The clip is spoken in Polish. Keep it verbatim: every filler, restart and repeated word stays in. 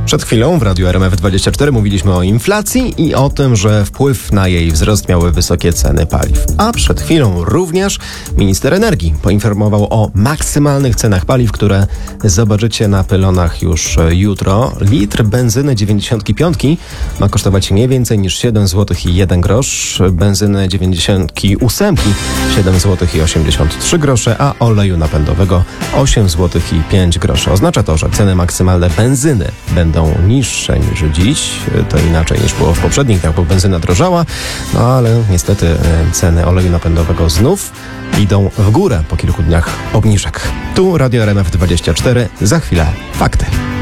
Przed chwilą w Radiu R M F dwadzieścia cztery mówiliśmy o inflacji i o tym, że wpływ na jej wzrost miały wysokie ceny paliw. A przed chwilą również minister energii poinformował o maksymalnych cenach paliw, które zobaczycie na pylonach już jutro. Litr benzyny dziewięćdziesiątki piątki ma kosztować nie więcej niż siedem złotych i jeden grosz, benzyny dziewięćdziesiątki ósemki siedem złotych i osiemdziesiąt trzy grosze, a oleju napędowego osiem złotych i pięć groszy. Oznacza to, że ceny maksymalne benzyny będą niższe niż dziś. To inaczej niż było w poprzednich dniach, bo benzyna drożała, no ale niestety ceny oleju napędowego znów idą w górę po kilku dniach obniżek. Tu Radio R M F dwadzieścia cztery, za chwilę fakty.